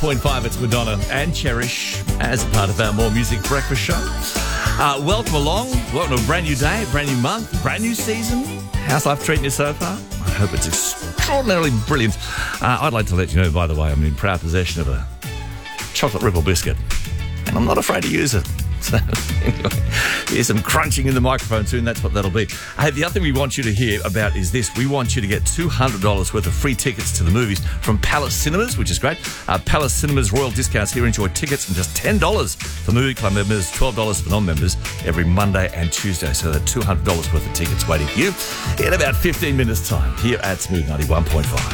91.5, it's Madonna and Cherish as a part of our More Music Breakfast show. Welcome along. Welcome to a brand new day, brand new month, brand new season. How's life treating you so far? I hope it's extraordinarily brilliant. I'd like to let you know, by the way, I'm in proud possession of a chocolate Ripple biscuit, and I'm not afraid to use it. So, anyway, here's some crunching in the microphone soon. That's what that'll be. Hey, the other thing we want you to hear about is this. We want you to get $200 worth of free tickets to the movies from Palace Cinemas, which is great. Palace Cinemas Royal Discounts here. Enjoy tickets from just $10 for movie club members, $12 for non-members every Monday and Tuesday. So that $200 worth of tickets waiting for you in about 15 minutes' time here at Smooth 91.5.